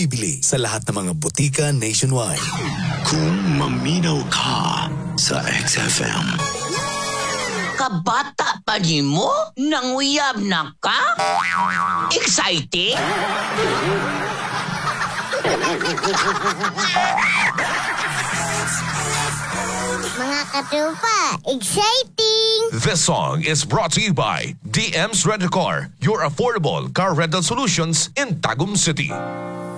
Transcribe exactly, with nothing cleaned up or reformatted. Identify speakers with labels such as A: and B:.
A: Bibili sa lahat ng mga butika nationwide.
B: Kung maminaw ka sa X F M.
C: Kabata pa ni mo? Nanguyab na ka? Excited?
D: Mga katrupa, exciting!
E: This song is brought to you by D M's Rent-A-Car, your affordable car rental solutions in Tagum City.